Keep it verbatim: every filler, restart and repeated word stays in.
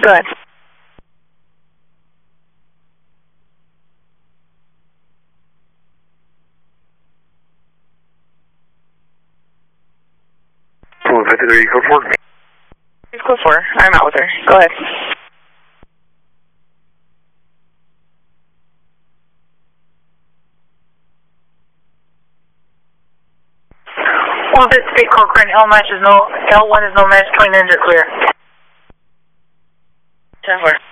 Go ahead. Pool fifty-three, code four. Code four. I'm out with her. Go ahead. One fifty-three, Cochrane, L match is no, L one is no match, twin engine clear. ten four.